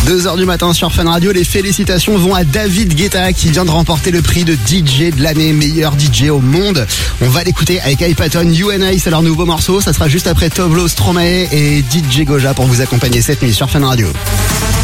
2h du matin sur Fun Radio, les félicitations vont à David Guetta qui vient de remporter le prix de DJ de l'année, meilleur DJ au monde. On va l'écouter avec iPaton, You and I, c'est leur nouveau morceau. Ça sera juste après Toblo, Stromae et DJ Goja pour vous accompagner cette nuit sur Fun Radio.